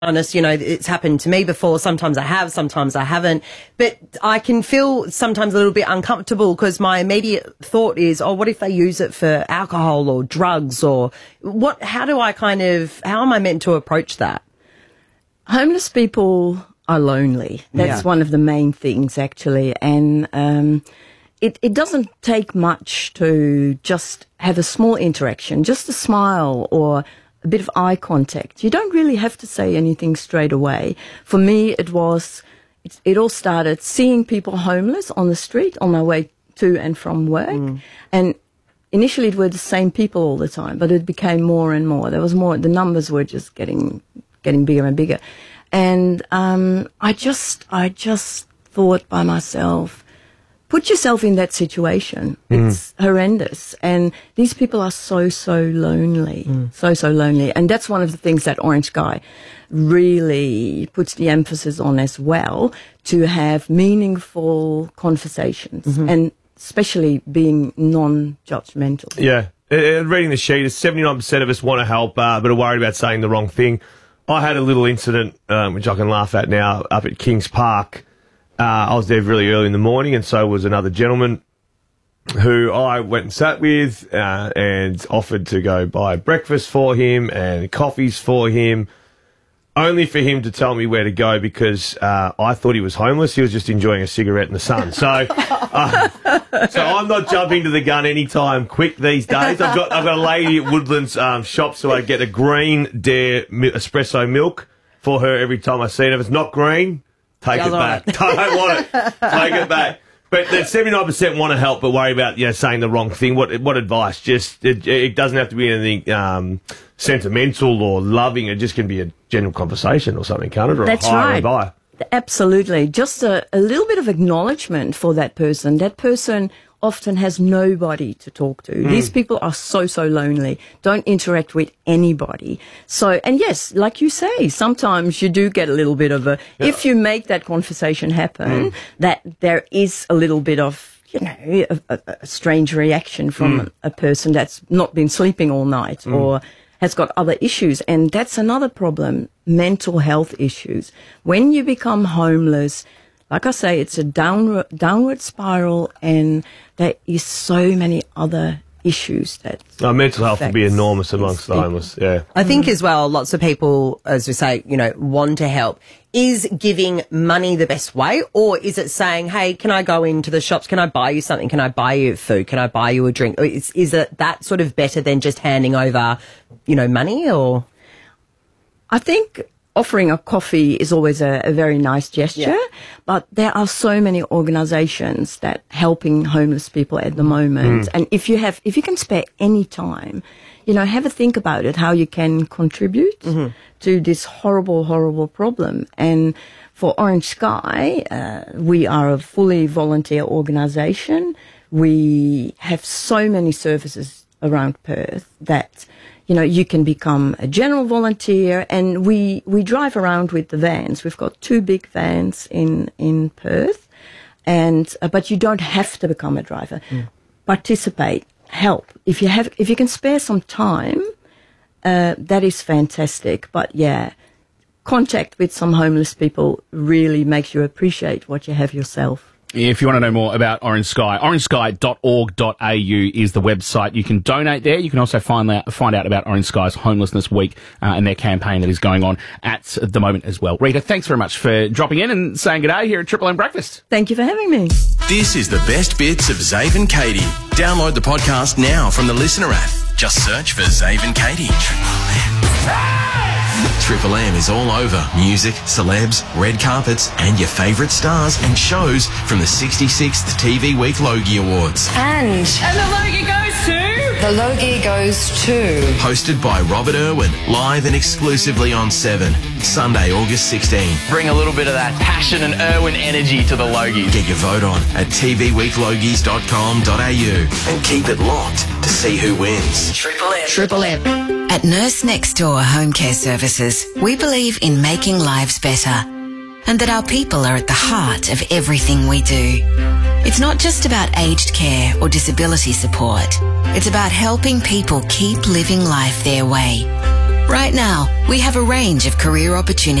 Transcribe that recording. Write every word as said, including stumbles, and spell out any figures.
honest, you know, it's happened to me before. Sometimes I have, sometimes I haven't. But I can feel sometimes a little bit uncomfortable because my immediate thought is, oh, what if they use it for alcohol or drugs or what? How do I kind of, how am I meant to approach that? Homeless people are lonely. That's yeah. one of the main things, actually. And um, it, it doesn't take much to just have a small interaction, just a smile or a bit of eye contact. You don't really have to say anything straight away. For me, it was, it, it all started seeing people homeless on the street on my way to and from work. Mm. And initially it were the same people all the time, but it became more and more. There was more, the numbers were just getting, getting bigger and bigger. And, um, I just, I just thought by myself, put yourself in that situation. Mm. It's horrendous. And these people are so, so lonely. Mm. So, so lonely. And that's one of the things that Orange Sky really puts the emphasis on as well, to have meaningful conversations mm-hmm. and especially being non-judgmental. Yeah. Uh, reading the sheet, seventy-nine percent of us want to help, uh, but are worried about saying the wrong thing. I had a little incident, um, which I can laugh at now, up at Kings Park. Uh, I was there really early in the morning, and so was another gentleman who I went and sat with uh, and offered to go buy breakfast for him and coffees for him, only for him to tell me where to go because uh, I thought he was homeless. He was just enjoying a cigarette in the sun. So, uh, so I'm not jumping to the gun anytime quick these days. I've got I've got a lady at Woodlands um, shop, so I get a green Dare mi- espresso milk for her every time I see it. If it's not green, take it back. I don't want it. Take it back. But the seventy-nine percent want to help, but worry about, you know, saying the wrong thing. What what advice? Just it, it doesn't have to be anything um, sentimental or loving. It just can be a general conversation or something, can't it? Or That's a hi right. or a bye. Absolutely. Just a, a little bit of acknowledgement for that person. That person often has nobody to talk to. Mm. These people are so, so lonely, don't interact with anybody. So, and yes, like you say, sometimes you do get a little bit of a, yeah. if you make that conversation happen, mm. that there is a little bit of, you know, a, a, a strange reaction from mm. a, a person that's not been sleeping all night mm. or has got other issues. And that's another problem, mental health issues. When you become homeless, like I say, it's a downward, downward spiral, and there is so many other issues that... Oh, mental health will be enormous amongst the homeless, yeah. I think as well, lots of people, as we say, you know, want to help. Is giving money the best way, or is it saying, hey, can I go into the shops? Can I buy you something? Can I buy you food? Can I buy you a drink? Is, is it that sort of better than just handing over, you know, money, or...? I think offering a coffee is always a, a very nice gesture, yeah. but there are so many organisations that helping homeless people at the moment. Mm. And if you have, if you can spare any time, you know, have a think about it, how you can contribute mm-hmm. to this horrible, horrible problem. And for Orange Sky, uh, we are a fully volunteer organisation. We have so many services around Perth that, you know, you can become a general volunteer, and we, we drive around with the vans. We've got two big vans in, in Perth, and, uh, but you don't have to become a driver. Mm. Participate, help. If you have, if you can spare some time, uh, that is fantastic. But yeah, contact with some homeless people really makes you appreciate what you have yourself. If you want to know more about Orange Sky, orange sky dot org dot a u is the website. You can donate there. You can also find out, find out about Orange Sky's Homelessness Week uh, and their campaign that is going on at the moment as well. Rita, thanks very much for dropping in and saying good day here at Triple M Breakfast. Thank you for having me. This is the best bits of Zave and Katie. Download the podcast now from the Listener app. Just search for Zave and Katie. Triple M. Triple M is all over music, celebs, red carpets, and your favourite stars and shows from the sixty-sixth T V Week Logie Awards. And... And the Logie goes to... The Logie goes to... Hosted by Robert Irwin, live and exclusively on Seven, Sunday, August sixteenth. Bring a little bit of that passion and Irwin energy to the Logies. Get your vote on at t v week logies dot com dot a u and keep it locked to see who wins. Triple M. Triple M. At Nurse Next Door Home Care Services, we believe in making lives better, and that our people are at the heart of everything we do. It's not just about aged care or disability support. It's about helping people keep living life their way. Right now, we have a range of career opportunities